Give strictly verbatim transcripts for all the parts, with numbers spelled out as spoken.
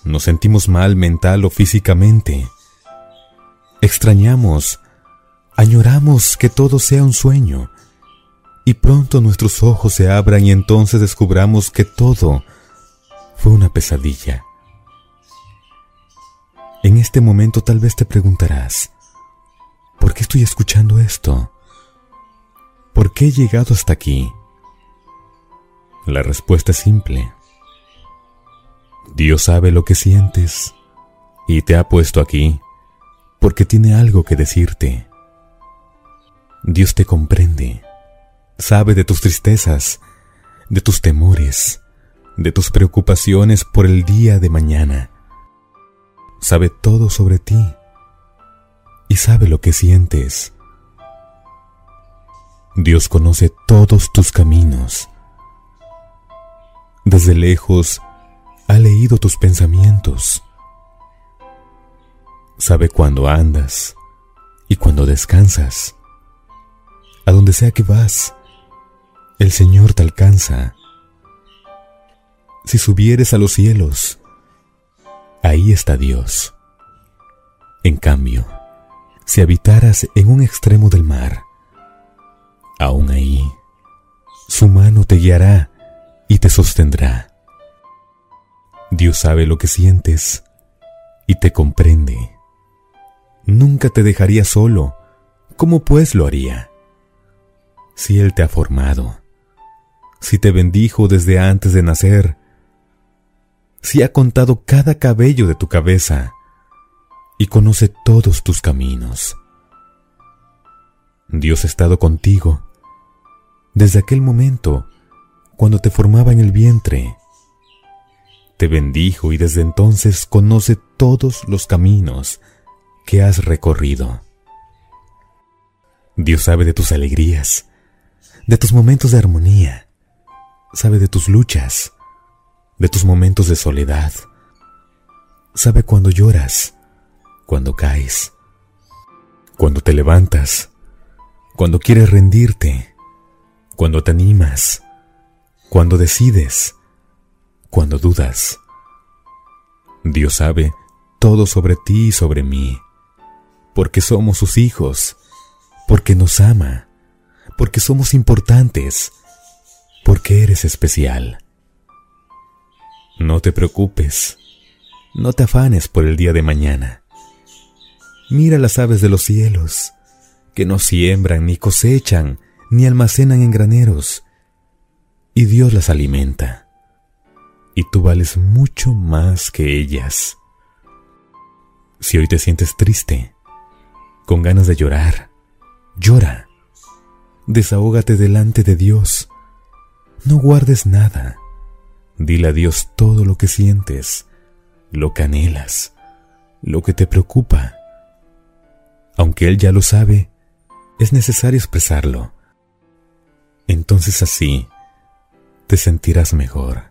Nos sentimos mal mental o físicamente. Extrañamos, añoramos que todo sea un sueño. Y pronto nuestros ojos se abran y entonces descubramos que todo fue una pesadilla. En este momento tal vez te preguntarás, ¿por qué estoy escuchando esto? ¿Por qué he llegado hasta aquí? La respuesta es simple. Dios sabe lo que sientes y te ha puesto aquí porque tiene algo que decirte. Dios te comprende, sabe de tus tristezas, de tus temores, de tus preocupaciones por el día de mañana. Sabe todo sobre ti y sabe lo que sientes. Dios conoce todos tus caminos. Desde lejos ha leído tus pensamientos. Sabe cuándo andas y cuándo descansas. A donde sea que vas, el Señor te alcanza. Si subieres a los cielos, ahí está Dios. En cambio, si habitaras en un extremo del mar, aún ahí, su mano te guiará y te sostendrá. Dios sabe lo que sientes y te comprende. Nunca te dejaría solo. ¿Cómo pues lo haría? Si Él te ha formado, si te bendijo desde antes de nacer, si ha contado cada cabello de tu cabeza y conoce todos tus caminos. Dios ha estado contigo desde aquel momento cuando te formaba en el vientre. Te bendijo y desde entonces conoce todos los caminos que has recorrido. Dios sabe de tus alegrías, de tus momentos de armonía, sabe de tus luchas, de tus momentos de soledad. Sabe cuando lloras, cuando caes, cuando te levantas, cuando quieres rendirte, cuando te animas, cuando decides, cuando dudas. Dios sabe todo sobre ti y sobre mí, porque somos sus hijos, porque nos ama, porque somos importantes, porque eres especial. No te preocupes, no te afanes por el día de mañana. Mira las aves de los cielos, que no siembran, ni cosechan, ni almacenan en graneros, y Dios las alimenta. Y tú vales mucho más que ellas. Si hoy te sientes triste, con ganas de llorar, llora. Desahógate delante de Dios. No guardes nada. Dile a Dios todo lo que sientes, lo que anhelas, lo que te preocupa. Aunque Él ya lo sabe, es necesario expresarlo. Entonces así te sentirás mejor.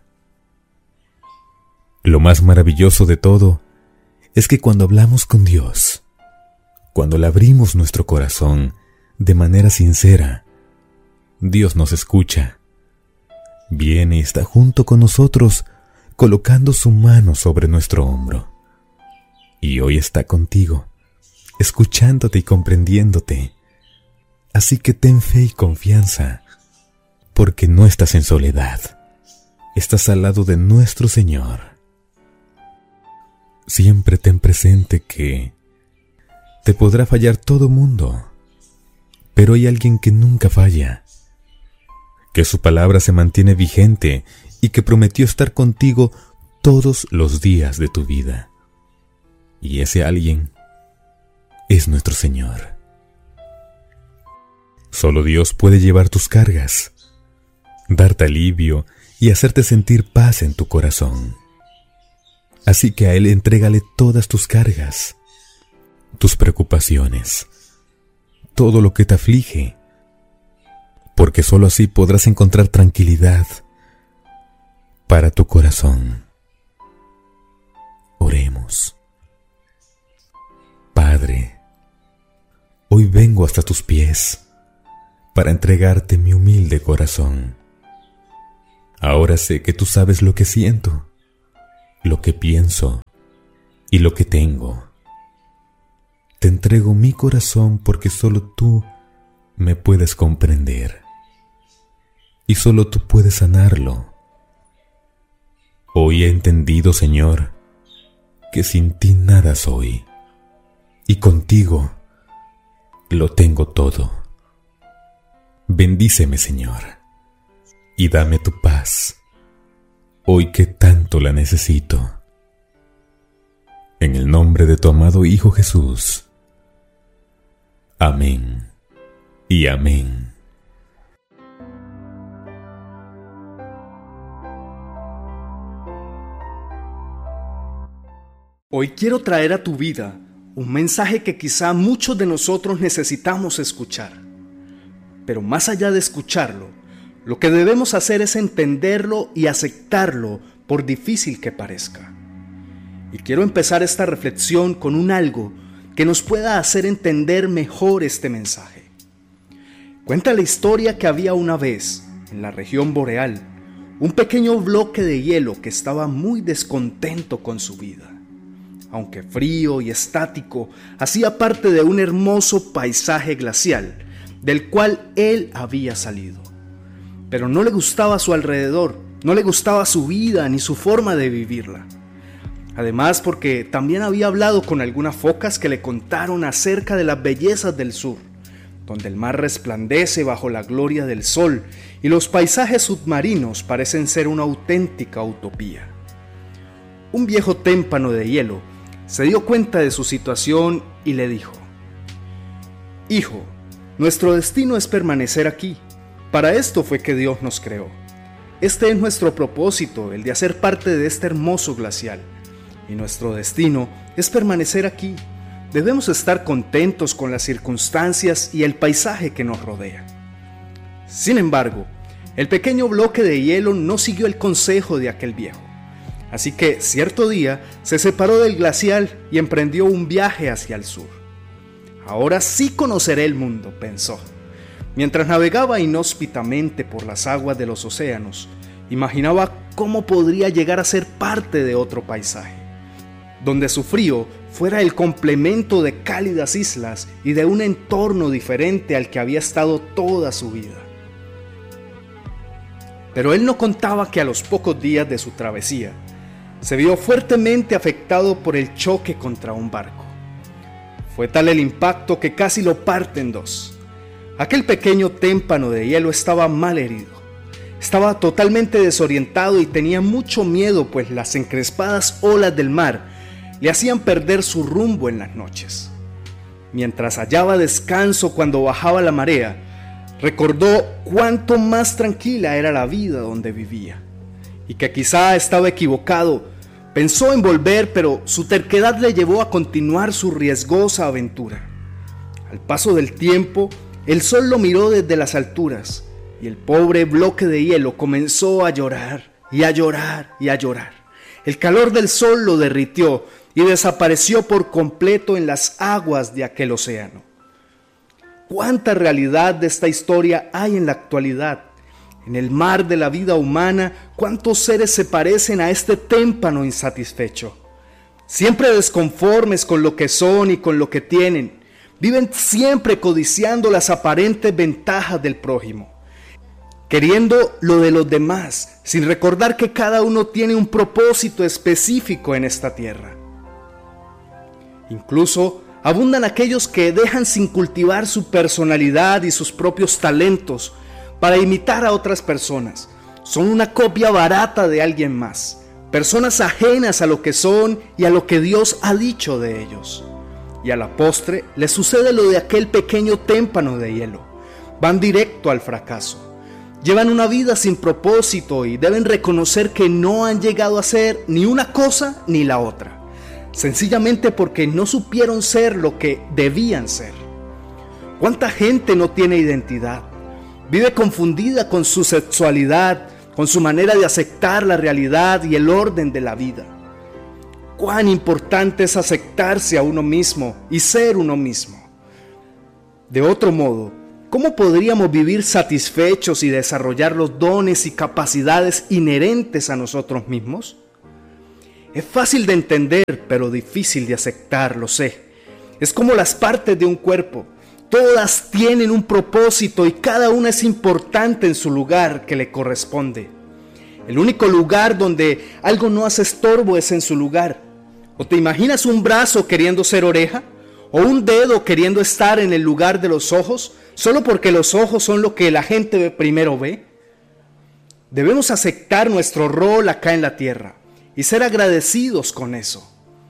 Lo más maravilloso de todo es que cuando hablamos con Dios, cuando le abrimos nuestro corazón de manera sincera, Dios nos escucha. Viene y está junto con nosotros, colocando su mano sobre nuestro hombro. Y hoy está contigo, escuchándote y comprendiéndote. Así que ten fe y confianza, porque no estás en soledad. Estás al lado de nuestro Señor. Siempre ten presente que te podrá fallar todo mundo, pero hay alguien que nunca falla, que su palabra se mantiene vigente y que prometió estar contigo todos los días de tu vida. Y ese alguien es nuestro Señor. Solo Dios puede llevar tus cargas, darte alivio y hacerte sentir paz en tu corazón. Así que a Él entrégale todas tus cargas, tus preocupaciones, todo lo que te aflige, porque sólo así podrás encontrar tranquilidad para tu corazón. Oremos. Padre, hoy vengo hasta tus pies para entregarte mi humilde corazón. Ahora sé que tú sabes lo que siento, lo que pienso y lo que tengo. Te entrego mi corazón porque solo tú me puedes comprender y solo tú puedes sanarlo. Hoy he entendido, Señor, que sin ti nada soy y contigo lo tengo todo. Bendíceme, Señor, y dame tu paz, hoy que tanto la necesito. En el nombre de tu amado Hijo Jesús. Amén y amén. Hoy quiero traer a tu vida un mensaje que quizá muchos de nosotros necesitamos escuchar. Pero más allá de escucharlo, lo que debemos hacer es entenderlo y aceptarlo por difícil que parezca. Y quiero empezar esta reflexión con un algo que nos pueda hacer entender mejor este mensaje. Cuenta la historia que había una vez, en la región boreal, un pequeño bloque de hielo que estaba muy descontento con su vida. Aunque frío y estático, hacía parte de un hermoso paisaje glacial, del cual él había salido. Pero no le gustaba su alrededor, no le gustaba su vida ni su forma de vivirla. Además, porque también había hablado con algunas focas que le contaron acerca de las bellezas del sur, donde el mar resplandece bajo la gloria del sol y los paisajes submarinos parecen ser una auténtica utopía. Un viejo témpano de hielo se dio cuenta de su situación y le dijo: «Hijo, nuestro destino es permanecer aquí. Para esto fue que Dios nos creó. Este es nuestro propósito, el de hacer parte de este hermoso glacial. Y nuestro destino es permanecer aquí. Debemos estar contentos con las circunstancias y el paisaje que nos rodea». Sin embargo, el pequeño bloque de hielo no siguió el consejo de aquel viejo. Así que cierto día se separó del glacial y emprendió un viaje hacia el sur. «Ahora sí conoceré el mundo», pensó. Mientras navegaba inhóspitamente por las aguas de los océanos, imaginaba cómo podría llegar a ser parte de otro paisaje, donde su frío fuera el complemento de cálidas islas y de un entorno diferente al que había estado toda su vida. Pero él no contaba que a los pocos días de su travesía, se vio fuertemente afectado por el choque contra un barco. Fue tal el impacto que casi lo parte en dos. Aquel pequeño témpano de hielo estaba mal herido. Estaba totalmente desorientado y tenía mucho miedo, pues las encrespadas olas del mar le hacían perder su rumbo en las noches. Mientras hallaba descanso cuando bajaba la marea, recordó cuánto más tranquila era la vida donde vivía, y que quizá estaba equivocado. Pensó en volver, pero su terquedad le llevó a continuar su riesgosa aventura. Al paso del tiempo, el sol lo miró desde las alturas, y el pobre bloque de hielo comenzó a llorar, y a llorar, y a llorar. El calor del sol lo derritió, y desapareció por completo en las aguas de aquel océano. ¿Cuánta realidad de esta historia hay en la actualidad? En el mar de la vida humana, ¿cuántos seres se parecen a este témpano insatisfecho? Siempre desconformes con lo que son y con lo que tienen. Viven siempre codiciando las aparentes ventajas del prójimo, queriendo lo de los demás, sin recordar que cada uno tiene un propósito específico en esta tierra. Incluso abundan aquellos que dejan sin cultivar su personalidad y sus propios talentos para imitar a otras personas. Son una copia barata de alguien más, personas ajenas a lo que son y a lo que Dios ha dicho de ellos. Y a la postre les sucede lo de aquel pequeño témpano de hielo. Van directo al fracaso. Llevan una vida sin propósito y deben reconocer que no han llegado a ser ni una cosa ni la otra, sencillamente porque no supieron ser lo que debían ser. ¿Cuánta gente no tiene identidad? Vive confundida con su sexualidad, con su manera de aceptar la realidad y el orden de la vida. Cuán importante es aceptarse a uno mismo y ser uno mismo. De otro modo, ¿cómo podríamos vivir satisfechos y desarrollar los dones y capacidades inherentes a nosotros mismos? Es fácil de entender, pero difícil de aceptar, lo sé. Es como las partes de un cuerpo. Todas tienen un propósito y cada una es importante en su lugar que le corresponde. El único lugar donde algo no hace estorbo es en su lugar. ¿O te imaginas un brazo queriendo ser oreja? ¿O un dedo queriendo estar en el lugar de los ojos? ¿Solo porque los ojos son lo que la gente primero ve? Debemos aceptar nuestro rol acá en la tierra y ser agradecidos con eso.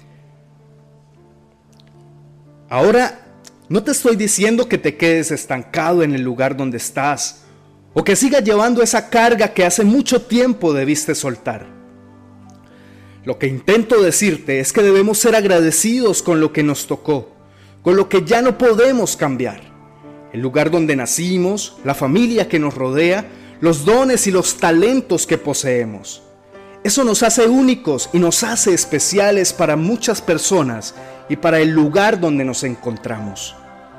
Ahora, no te estoy diciendo que te quedes estancado en el lugar donde estás o que sigas llevando esa carga que hace mucho tiempo debiste soltar. Lo que intento decirte es que debemos ser agradecidos con lo que nos tocó, con lo que ya no podemos cambiar. El lugar donde nacimos, la familia que nos rodea, los dones y los talentos que poseemos. Eso nos hace únicos y nos hace especiales para muchas personas y para el lugar donde nos encontramos.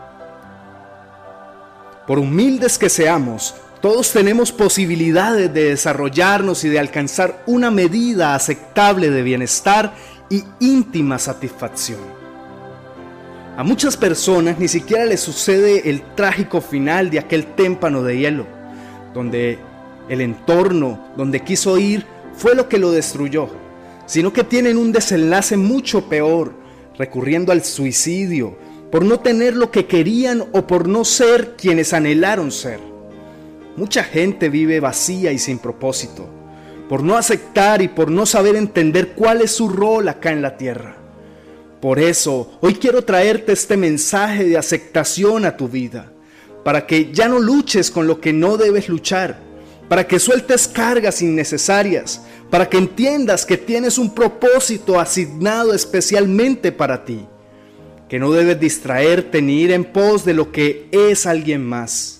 Por humildes que seamos, todos tenemos posibilidades de desarrollarnos y de alcanzar una medida aceptable de bienestar y íntima satisfacción. A muchas personas ni siquiera les sucede el trágico final de aquel témpano de hielo, donde el entorno donde quiso ir fue lo que lo destruyó, sino que tienen un desenlace mucho peor, recurriendo al suicidio, por no tener lo que querían o por no ser quienes anhelaron ser. Mucha gente vive vacía y sin propósito, por no aceptar y por no saber entender cuál es su rol acá en la tierra. Por eso, hoy quiero traerte este mensaje de aceptación a tu vida, para que ya no luches con lo que no debes luchar, para que sueltes cargas innecesarias, para que entiendas que tienes un propósito asignado especialmente para ti, que no debes distraerte ni ir en pos de lo que es alguien más.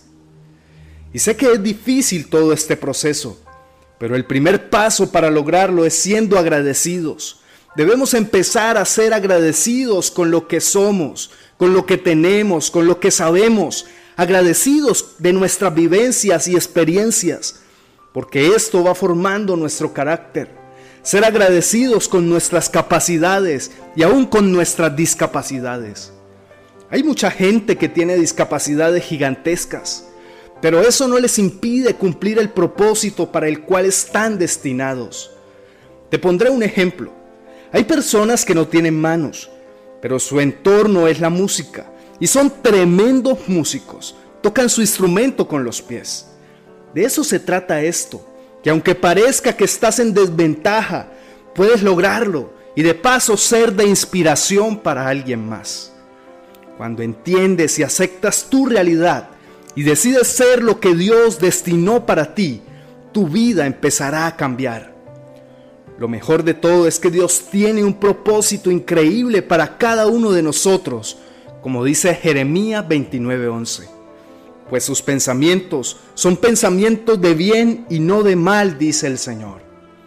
Y sé que es difícil todo este proceso, pero el primer paso para lograrlo es siendo agradecidos. Debemos empezar a ser agradecidos con lo que somos, con lo que tenemos, con lo que sabemos, agradecidos de nuestras vivencias y experiencias, porque esto va formando nuestro carácter. Ser agradecidos con nuestras capacidades y aún con nuestras discapacidades. Hay mucha gente que tiene discapacidades gigantescas, pero eso no les impide cumplir el propósito para el cual están destinados. Te pondré un ejemplo. Hay personas que no tienen manos, pero su entorno es la música y son tremendos músicos, tocan su instrumento con los pies. De eso se trata esto, que aunque parezca que estás en desventaja, puedes lograrlo y de paso ser de inspiración para alguien más. Cuando entiendes y aceptas tu realidad y decides ser lo que Dios destinó para ti, tu vida empezará a cambiar. Lo mejor de todo es que Dios tiene un propósito increíble para cada uno de nosotros, como dice Jeremías veintinueve once. Pues sus pensamientos son pensamientos de bien y no de mal, dice el Señor.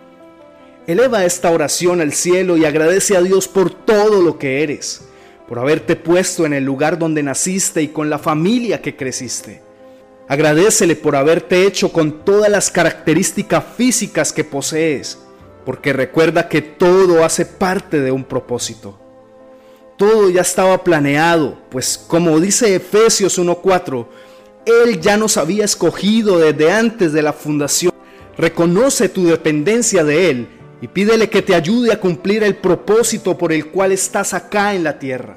Eleva esta oración al cielo y agradece a Dios por todo lo que eres, por haberte puesto en el lugar donde naciste y con la familia que creciste. Agradécele por haberte hecho con todas las características físicas que posees, porque recuerda que todo hace parte de un propósito. Todo ya estaba planeado, pues como dice Efesios uno cuatro, Él ya nos había escogido desde antes de la fundación. Reconoce tu dependencia de Él y pídele que te ayude a cumplir el propósito por el cual estás acá en la tierra.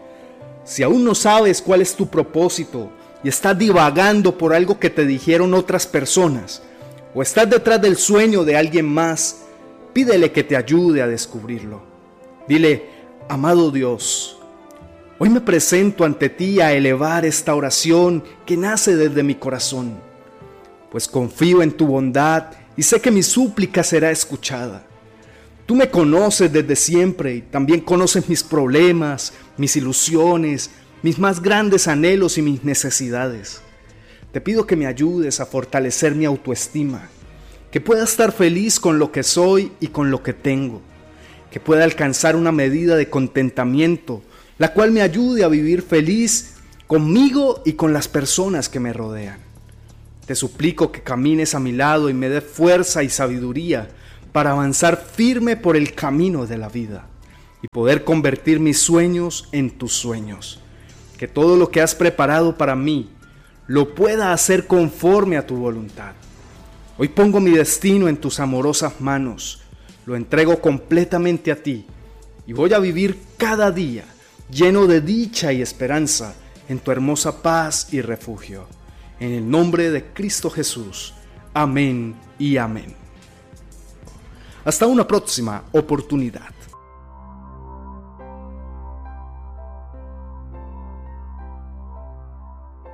Si aún no sabes cuál es tu propósito y estás divagando por algo que te dijeron otras personas, o estás detrás del sueño de alguien más, pídele que te ayude a descubrirlo. Dile: amado Dios, hoy me presento ante ti a elevar esta oración que nace desde mi corazón, pues confío en tu bondad y sé que mi súplica será escuchada. Tú me conoces desde siempre y también conoces mis problemas, mis ilusiones, mis más grandes anhelos y mis necesidades. Te pido que me ayudes a fortalecer mi autoestima, que pueda estar feliz con lo que soy y con lo que tengo, que pueda alcanzar una medida de contentamiento, la cual me ayude a vivir feliz conmigo y con las personas que me rodean. Te suplico que camines a mi lado y me des fuerza y sabiduría para avanzar firme por el camino de la vida y poder convertir mis sueños en tus sueños. Que todo lo que has preparado para mí lo pueda hacer conforme a tu voluntad. Hoy pongo mi destino en tus amorosas manos, lo entrego completamente a ti y voy a vivir cada día lleno de dicha y esperanza en tu hermosa paz y refugio. En el nombre de Cristo Jesús. Amén y amén. Hasta una próxima oportunidad.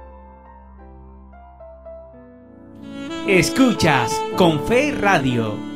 Escuchas Con Fe Radio.